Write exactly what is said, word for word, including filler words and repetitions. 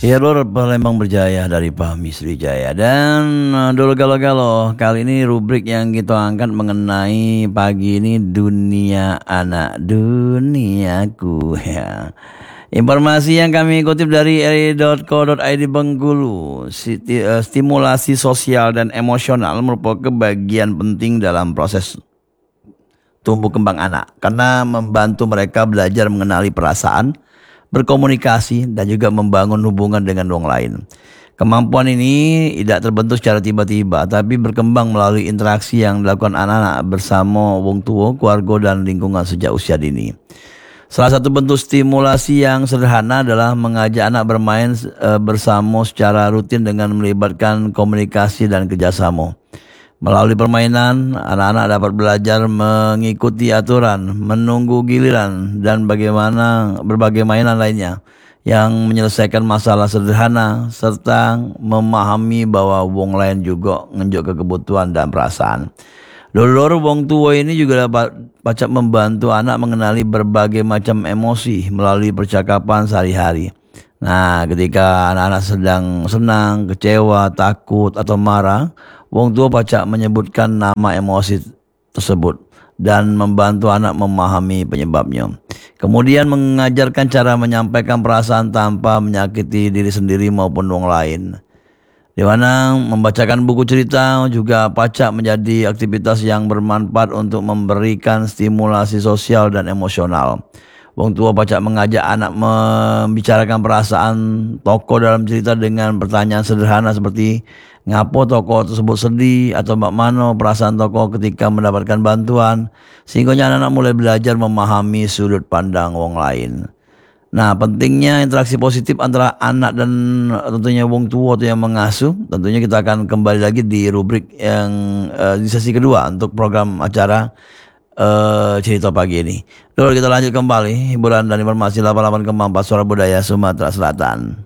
Ya Lur, Palembang berjaya dari Fahmi Sriwijaya. Dan eh, dulu galau-galau, kali ini rubrik yang kita angkat mengenai pagi ini dunia anak, duniaku ya. Informasi yang kami kutip dari r i titik co titik i d Bengkulu, Siti- eh, stimulasi sosial dan emosional merupakan bagian penting dalam proses tumbuh kembang anak karena membantu mereka belajar mengenali perasaan, berkomunikasi, dan juga membangun hubungan dengan orang lain. Kemampuan ini tidak terbentuk secara tiba-tiba, tapi berkembang melalui interaksi yang dilakukan anak-anak bersama wong tua, keluarga, dan lingkungan sejak usia dini. Salah satu bentuk stimulasi yang sederhana adalah mengajak anak bermain eh, bersama secara rutin dengan melibatkan komunikasi dan kerjasama. Melalui permainan, anak-anak dapat belajar mengikuti aturan, menunggu giliran, dan bagaimana berbagai mainan lainnya yang menyelesaikan masalah sederhana serta memahami bahwa wong lain juga ngenjuk kebutuhan dan perasaan. Dulur wong tua ini juga dapat pacak membantu anak mengenali berbagai macam emosi melalui percakapan sehari-hari. Nah, ketika anak-anak sedang senang, kecewa, takut, atau marah, wong tua pacak menyebutkan nama emosi tersebut dan membantu anak memahami penyebabnya. Kemudian mengajarkan cara menyampaikan perasaan tanpa menyakiti diri sendiri maupun orang lain. Di mana membacakan buku cerita juga pacak menjadi aktivitas yang bermanfaat untuk memberikan stimulasi sosial dan emosional. Wong tua pacak mengajak anak membicarakan perasaan tokoh dalam cerita dengan pertanyaan sederhana seperti ngapo tokoh tersebut sedih atau bagaimana perasaan tokoh ketika mendapatkan bantuan, sehingga anak-anak mulai belajar memahami sudut pandang wong lain. Nah, pentingnya interaksi positif antara anak dan tentunya wong tua atau yang mengasuh. Tentunya kita akan kembali lagi di rubrik yang eh, di sesi kedua untuk program acara eh, cerita pagi ini. Lalu kita lanjut kembali hiburan dan informasi delapan puluh delapan koma empat Suara Budaya Sumatera Selatan.